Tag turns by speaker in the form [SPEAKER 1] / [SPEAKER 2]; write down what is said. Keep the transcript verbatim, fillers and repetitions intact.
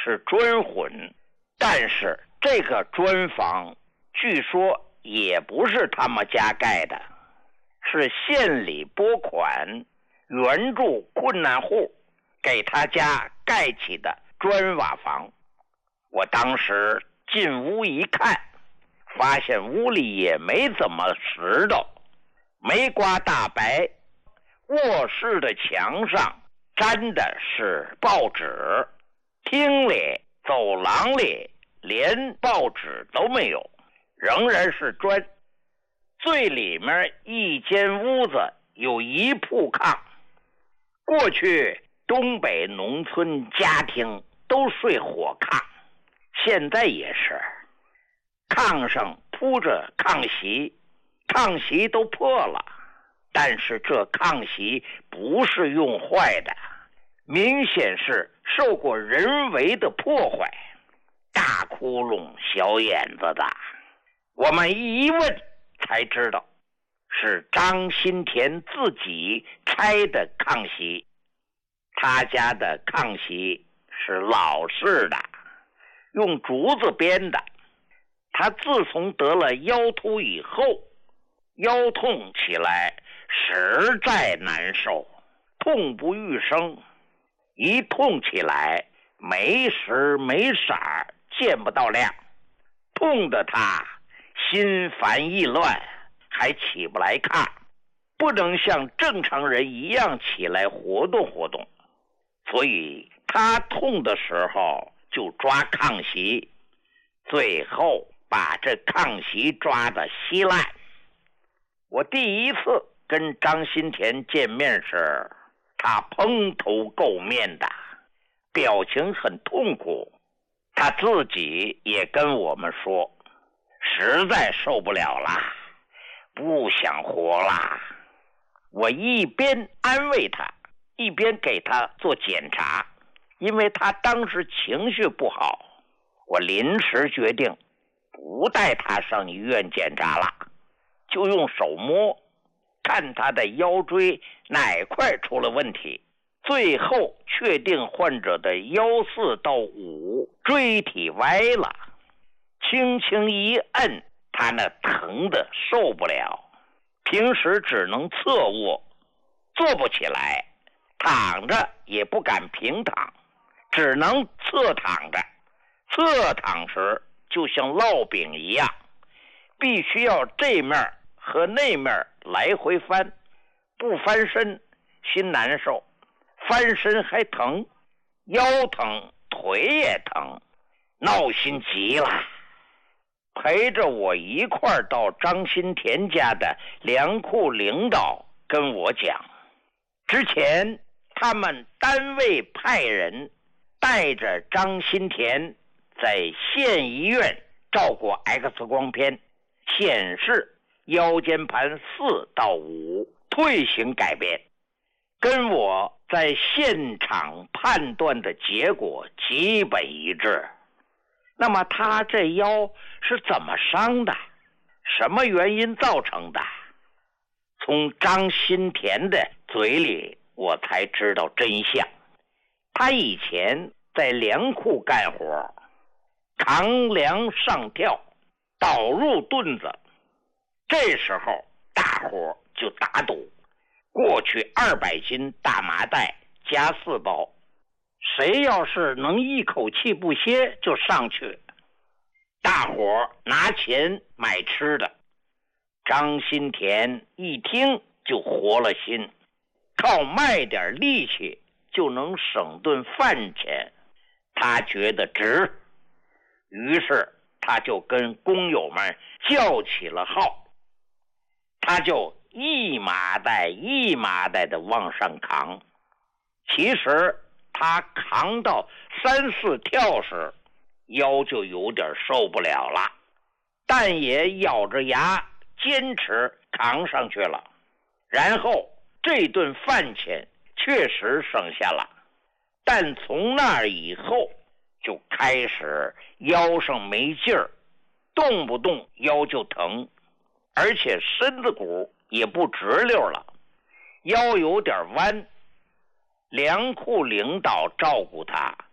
[SPEAKER 1] 是砖混，但是这个砖房据说也不是他们家盖的，是县里拨款援助困难户给他家盖起的砖瓦房。我当时进屋一看，发现屋里也没怎么拾掇，没刮大白，卧室的墙上粘的是报纸，厅里走廊里连报纸都没有，仍然是砖。最里面一间屋子有一铺炕，过去东北农村家庭都睡火炕，现在也是，炕上铺着炕席，炕席都破了，但是这炕席不是用坏的，明显是受过人为的破坏，大窟窿小眼子的。我们一问才知道是张新田自己拆的炕席，他家的炕席是老式的，用竹子编的。他自从得了腰突以后，腰痛起来实在难受，痛不欲生，一痛起来没时没色，见不到亮，痛得他心烦意乱，还起不来炕，不能像正常人一样起来活动活动，所以他痛的时候就抓炕席，最后把这炕席抓得稀烂。我第一次跟张新田见面时，他蓬头垢面的，表情很痛苦，他自己也跟我们说实在受不了了，不想活了。我一边安慰他，一边给他做检查，因为他当时情绪不好，我临时决定不带他上医院检查了，就用手摸，看他的腰椎哪块出了问题。最后确定患者的腰四到五椎体歪了，轻轻一摁，他那疼得受不了，平时只能侧卧，坐不起来，躺着也不敢平躺，只能侧躺着。侧躺时就像烙饼一样，必须要这面和那面来回翻，不翻身心难受，翻身还疼，腰疼腿也疼，闹心极了。陪着我一块儿到张新田家的粮库领导跟我讲，之前他们单位派人带着张新田在县医院照过 X 光片，显示腰间盘四到五退行改变，跟我在现场判断的结果基本一致。那么他这腰是怎么伤的？什么原因造成的？从张新田的嘴里我才知道真相。他以前在粮库干活，扛粮上吊，倒入墩子，这时候大伙就打赌，过去二百斤大麻袋加四包，谁要是能一口气不歇就上去，大伙拿钱买吃的。张新田一听就活了心，靠卖点力气就能省顿饭钱，他觉得值，于是他就跟工友们叫起了号，他就一麻袋一麻袋的往上扛。其实他扛到三四跳时，腰就有点受不了了，但也咬着牙坚持扛上去了。然后这顿饭钱确实省下了，但从那以后就开始腰上没劲儿，动不动腰就疼，而且身子骨也不直溜了，腰有点弯。粮库领导照顾他，